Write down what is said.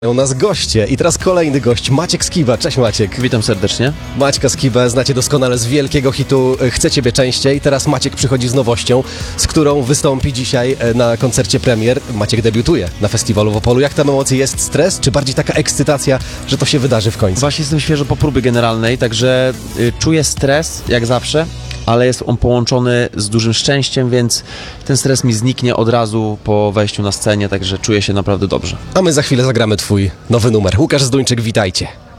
U nas goście i teraz kolejny gość, Maciek Skiba. Cześć Maciek. Witam serdecznie. Maćka Skibę znacie doskonale z wielkiego hitu Chcę Ciebie częściej. Teraz Maciek przychodzi z nowością, z którą wystąpi dzisiaj na koncercie premier. Maciek debiutuje na festiwalu w Opolu. Jak tam emocje? Jest stres, czy bardziej taka ekscytacja, że to się wydarzy w końcu? Właśnie jestem świeżo po próbie generalnej, także czuję stres jak zawsze, ale jest on połączony z dużym szczęściem, więc ten stres mi zniknie od razu po wejściu na scenie, także czuję się naprawdę dobrze. A my za chwilę zagramy Twój nowy numer. Łukasz Zduńczyk, witajcie.